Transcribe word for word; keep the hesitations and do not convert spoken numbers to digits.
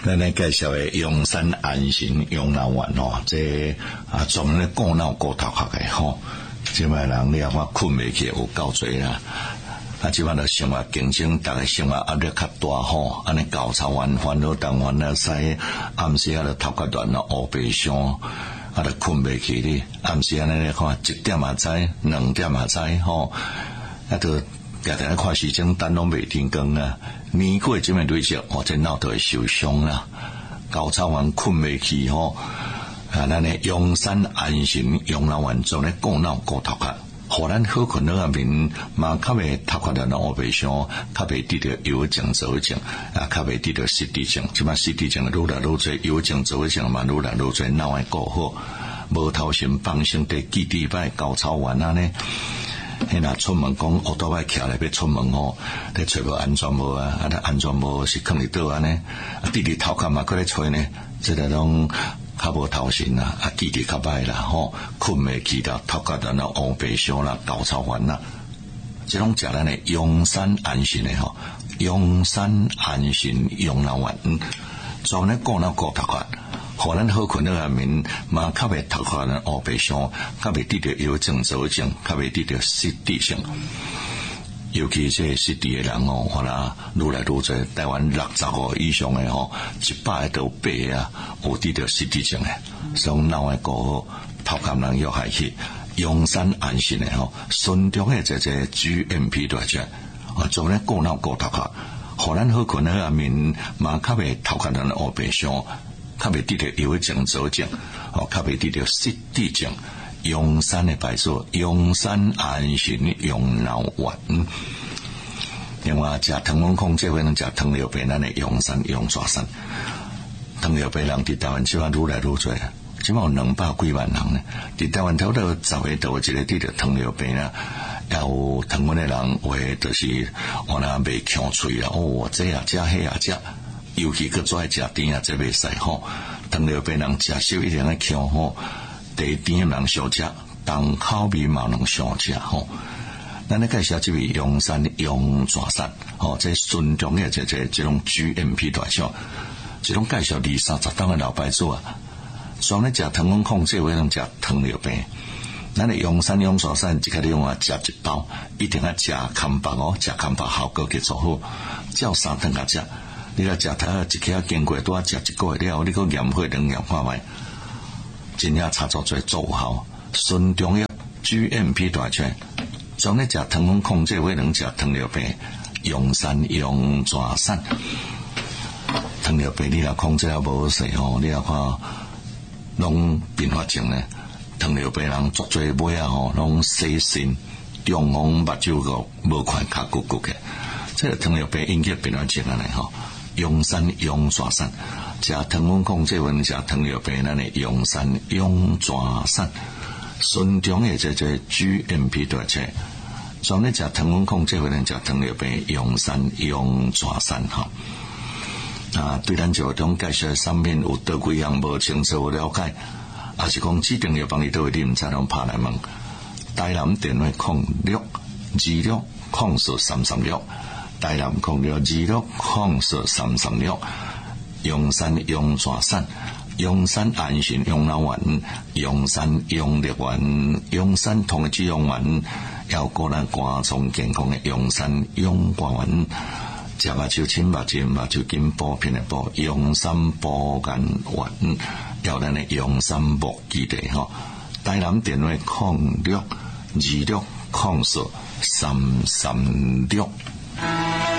咱咧介绍的阳山安心养老院哦，这啊专门咧顾脑顾头壳的吼，即摆人你啊看困袂去有够多啦。啊，即摆着生活竞争，逐个生活压力较大吼，安尼高潮完烦恼，当烦恼使暗时啊着头壳乱咯，黑白相。啊，着困袂去哩，暗时安尼咧看，一点也知，两点也知吼，啊，着定定咧看时钟，等拢袂天光啊。年过这么累积，哦，这脑都会受伤啦。高潮完困袂去吼，啊，咱咧阳山安心养老院做咧顾脑顾头壳，互咱好困了下面嘛，较袂头壳乱黑白相，较袂得着忧症、躁症，啊，较袂得着失智症。即摆失智症愈来愈侪，忧症、躁症嘛愈来愈侪，脑爱顾好，无偷心放心地记伫摆高潮完啊呢。迄若出门讲学倒摆徛咧要出门吼，咧找无安全帽啊，啊，咧安全帽是放伫倒安尼，啊，滴伫头壳嘛，搁咧找呢，即个拢较无头神啦，啊，记忆较歹啦，吼，困袂去啦，头壳乱啦，黑白相啦，高潮完啦，即种食咱的阳山安心的吼，阳山安心养老院，专咧顾脑顾头壳。互咱好困了下面嘛，较袂头壳人黑白相，较袂得着忧症、躁症，较袂得着失智症。尤其这失智的人哦，吼啦，愈来愈侪，台湾六十个以上的吼，一百个都八个啊，有得着失智症的，所以脑爱顾好，头壳人要害去，阳山安心的吼，顺中的这这 G M P 大只，啊，做咧顾脑顾头壳，互咱好困了下面嘛，较袂头壳人黑白相。较袂得着忧症、躁症，哦，较袂得着失智症。阳山的牌子，阳山安心养老院。另外，食糖尿控制，可能食糖尿病，咱的阳山、阳山山。糖尿病人伫台湾即摆愈来愈多，即摆有两百几万人呢。伫台湾头头十个都有一个得着糖尿病啦，也有糖尿的人，有诶就是我那袂呛喙啊，哦，这啊食，迄啊食。尤其佮做爱食甜啊，这袂使吼。糖尿病人食少一定要强吼，第甜人少食，重口味嘛能少食吼。咱咧介绍即位阳山阳山山，吼，这顺中的这这这种 G M P 大小，这种介绍二三十档的老牌子啊，专咧食糖尿控制，为能食糖尿病。咱咧阳山阳山山，即个你用啊食一包，一定要食康巴哦，食康巴效果去做好，照三顿啊食。你若食头一克经过，拄啊食一个月了，你个验血两验看卖，真正差足侪奏效。顺中药 G M P 大全，专咧食糖尿控制，为能食糖尿病，阳山阳山山。糖尿病你若控制啊无势吼，你若看拢并发症咧，糖尿病人足侪尾啊吼，拢洗肾、中风、目睭个无看较骨骨嘅，这个糖尿病引起并发症啊咧吼。阳山阳山山，食糖尿控制问食糖尿病，咱的阳山阳山山，顺中的这这 G M P 大车，专咧食糖尿控制问食糖尿病，阳山阳山山哈。啊，对咱就种介绍产品有倒几样无清楚有了解，也是讲指定要帮你倒位，你毋知拢拍来问。台南电话空六二六空四三三六。台南空六二六空四三三六，阳山阳山山，阳山安心养老院，阳山养乐园，阳山同志养院，要个咱肝脏健康的阳山养肝园，食目睭清目睭，目睭筋补片的补，阳山保肝丸，要咱的阳山木基地吼。台南电话空六二六空四三三六。